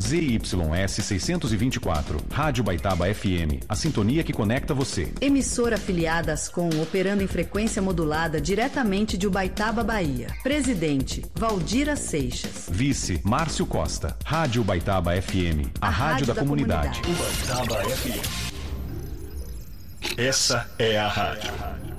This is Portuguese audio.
ZYS 624, Rádio Baitaba FM, a sintonia que conecta você. Emissora afiliada à Ascom, operando em frequência modulada diretamente de Ubaitaba, Bahia. Presidente, Valdira Seixas. Vice, Márcio Costa. Rádio Baitaba FM, a rádio da comunidade. Baitaba FM. Essa é a rádio.